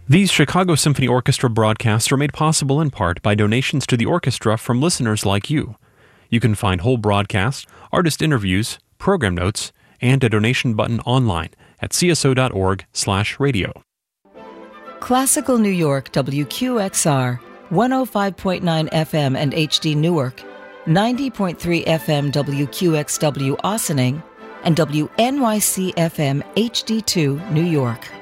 These Chicago Symphony Orchestra broadcasts are made possible in part by donations to the orchestra from listeners like you. You can find whole broadcasts, artist interviews, program notes, and a donation button online at cso.org/radio. Classical New York WQXR, 105.9 FM and HD Newark, 90.3 FM WQXW Ossining, and WNYC FM HD2 New York.